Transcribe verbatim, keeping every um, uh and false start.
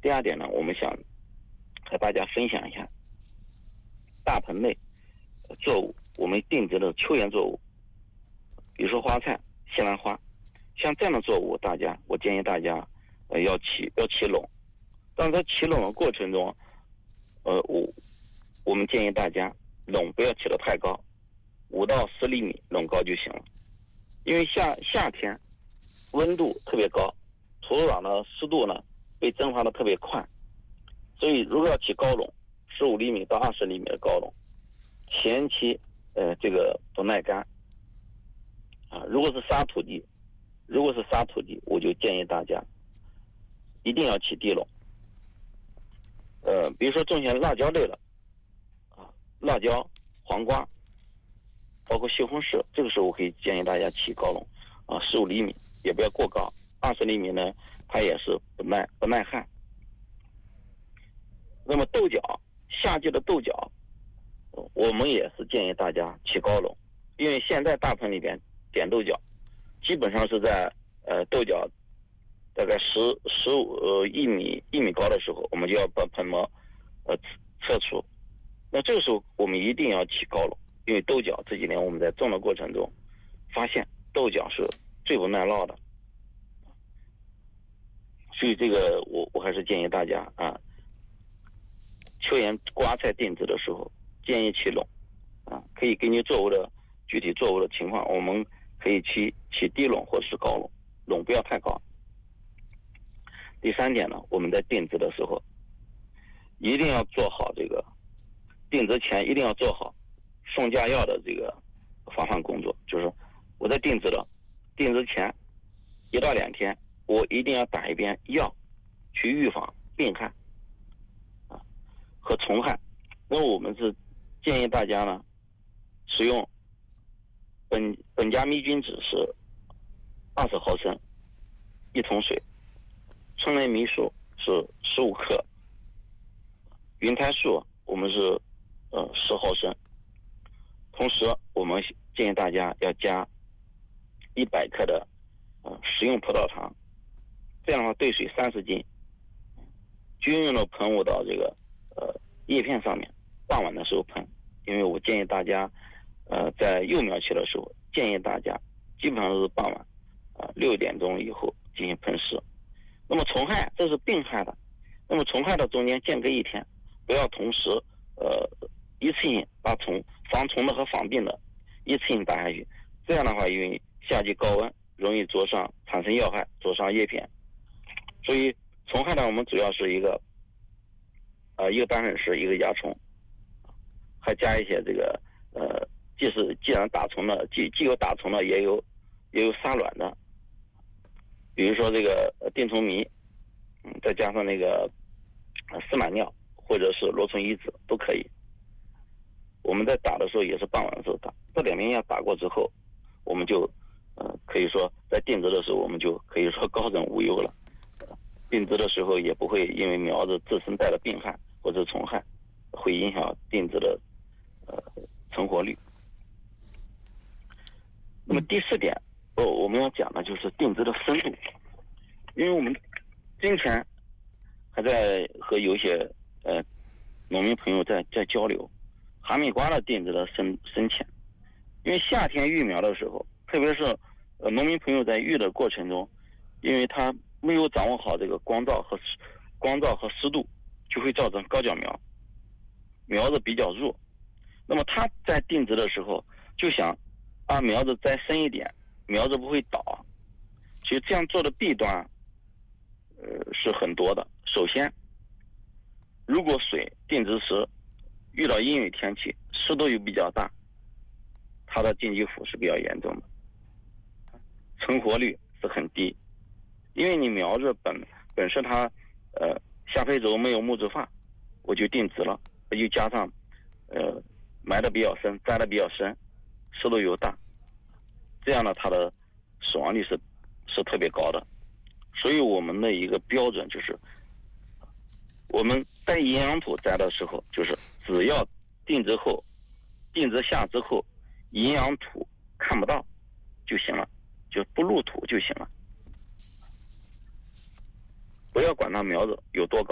第二点呢，我们想和大家分享一下大棚内作物我们定植的秋园作物，比如说花菜、西兰花，像这样的作物，大家我建议大家呃要起要起垄，但在起垄的过程中，呃我我们建议大家垄不要起得太高，五到十厘米垄高就行了。因为夏夏天温度特别高，土壤的湿度呢被蒸发的特别快，所以如果要起高垄，十五厘米到二十厘米的高垄，前期呃这个不耐干啊。如果是沙土地，如果是沙土地，我就建议大家一定要起地垄。呃，比如说种些辣椒类的啊，辣椒、黄瓜，包括西红柿，这个时候我可以建议大家起高垄啊，十五厘米也不要过高，二十厘米呢它也是不耐不耐旱。那么豆角，夏季的豆角，我们也是建议大家起高垄，因为现在大棚里边点豆角，基本上是在呃豆角大概十十五呃一米一米高的时候，我们就要把盆膜呃撤除。那这个时候我们一定要起高垄，因为豆角这几年我们在种的过程中发现豆角是最不耐涝的，所以这个我我还是建议大家啊，秋园瓜菜定植的时候建议起垄啊，可以根据作物的具体作物的情况，我们可以起起低垄或者是高垄，垄不要太高。第三点呢，我们在定植的时候一定要做好这个定植前一定要做好送架药的这个防范工作，就是我在定植了，定植前一到两天，我一定要打一遍药，去预防病害啊和虫害。那我们是建议大家呢使用本本家灭菌酯是二十毫升一桶水，春雷霉素是十五克，云台素我们是呃十毫升。同时我们建议大家要加一百克的呃食用葡萄糖，这样的话兑水三十斤，均匀的喷雾到这个呃叶片上面，傍晚的时候喷。因为我建议大家呃在幼苗期的时候，建议大家基本上都是傍晚啊六点钟以后进行喷施。那么虫害，这是病害的，那么虫害的中间间隔一天，不要同时呃一次性把虫防虫的和防病的一次性打下去，这样的话因为夏季高温容易灼伤产生药害，灼伤叶片。所以虫害呢，我们主要是一个呃一个单粉虱，一个蚜虫，还加一些这个呃既是既然打虫的既既有打虫的，也有也有杀卵的，比如说这个定虫醚，嗯，再加上那个呃司马尿或者是罗虫乙酯都可以。我们在打的时候也是傍晚的时候打，这两边药打过之后，我们就呃可以说在定植的时候我们就可以说高枕无忧了。呃、定植的时候也不会因为苗子自身带了病害或者虫害，会影响定植的呃成活率。那么第四点，哦，我们要讲的就是定植的深度，因为我们今天还在和有一些呃农民朋友在在交流哈密瓜的定植的深深浅。因为夏天育苗的时候，特别是呃农民朋友在育的过程中，因为他没有掌握好这个光照和光照和湿度，就会造成高脚苗，苗子比较弱。那么他在定植的时候就想把苗子再深一点，苗子不会倒。其实这样做的弊端呃是很多的。首先，如果水定植时遇到阴雨天气，湿度又比较大，它的近基腐是比较严重的，成活率是很低。因为你苗子本本身它呃下胚轴没有木质化，我就定植了，又加上呃埋的比较深，栽的比较深，湿度又大，这样呢它的死亡率是是特别高的。所以我们的一个标准就是，我们在营养土栽的时候，就是只要定植后定植下之后营养土看不到就行了，就不入土就行了，不要管它苗子有多高。